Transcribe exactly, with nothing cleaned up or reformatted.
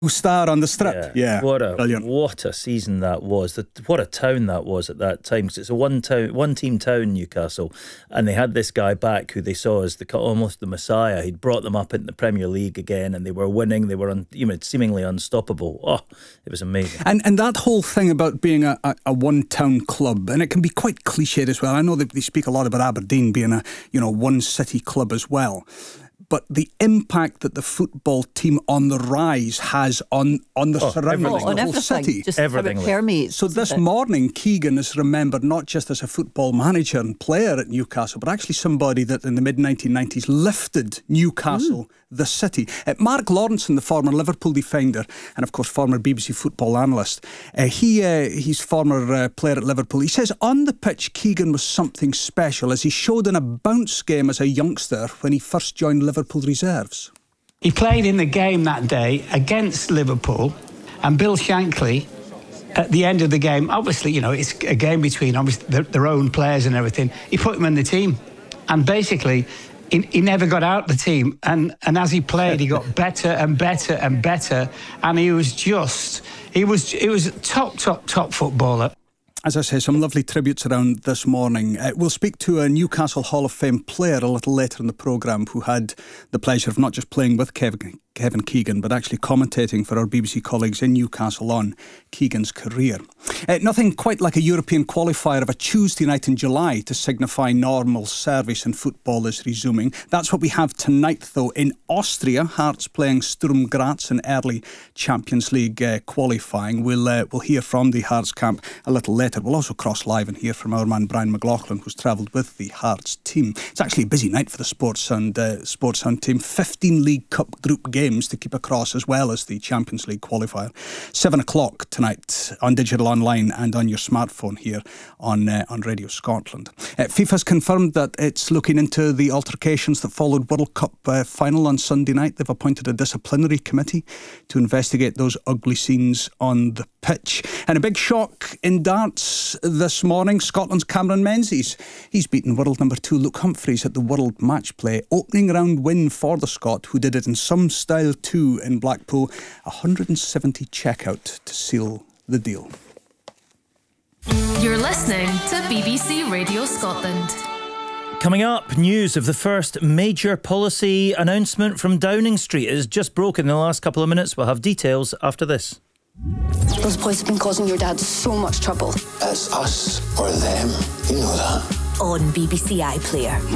Star on the strip. Yeah, yeah. What a Brilliant. what a season that was. The, what a town that was at that time. Because it's a one town, one team town, Newcastle, and they had this guy back who they saw as the almost the messiah. He'd brought them up into the Premier League again, and they were winning. They were un, you know seemingly unstoppable. Oh, it was amazing. And and that whole thing about being a, a, a one town club, and it can be quite cliched as well. I know that they speak a lot about Aberdeen being a you know one city club as well. But the impact that the football team on the rise has on, on the oh, surroundings, oh, the on whole everything, city. just everything how it permeates. So this it? morning, Keegan is remembered not just as a football manager and player at Newcastle, but actually somebody that in the mid nineteen nineties lifted Newcastle, mm. the city. Uh, Mark Lawrenson, the former Liverpool defender and of course former B B C football analyst, uh, he uh, he's former uh, player at Liverpool. He says on the pitch, Keegan was something special as he showed in a bounce game as a youngster when he first joined Liverpool reserves. He played in the game that day against Liverpool, and Bill Shankly, at the end of the game, obviously, you know, it's a game between obviously their, their own players and everything, he put him in the team. And basically, he, he never got out the team. And, and as he played, he got better and better and better. And he was just, he was, he was a top, top, top footballer. As I say, some lovely tributes around this morning. Uh, we'll speak to a Newcastle Hall of Fame player a little later in the programme who had the pleasure of not just playing with Kevin, Kevin Keegan, but actually commentating for our B B C colleagues in Newcastle on Keegan's career. Uh, nothing quite like a European qualifier of a Tuesday night in July to signify normal service and football is resuming. That's what we have tonight, though. In Austria, Hearts playing Sturm Graz in early Champions League uh, qualifying. We'll, uh, we'll hear from the Hearts camp a little later. We'll also cross live and hear from our man Brian McLaughlin, who's travelled with the Hearts team. It's actually a busy night for the Sports Sound, uh, Sports Sound team. fifteen League Cup group games to keep across, as well as the Champions League qualifier. Seven o'clock tonight on digital, online and on your smartphone here on uh, on Radio Scotland. Uh, FIFA's confirmed that it's looking into the altercations that followed World Cup uh, final on Sunday night. They've appointed a disciplinary committee to investigate those ugly scenes on the pitch. And a big shock in darts this morning. Scotland's Cameron Menzies. He's beaten world number two Luke Humphreys at the World Match Play. Opening round win for the Scot, who did it in some style too in Blackpool. one hundred seventy checkout to seal the deal. You're listening to B B C Radio Scotland. Coming up, news of the first major policy announcement from Downing Street. It has just broken in the last couple of minutes. We'll have details after this. Those boys have been causing your dad so much trouble. It's us or them. You know that. On B B C iPlayer.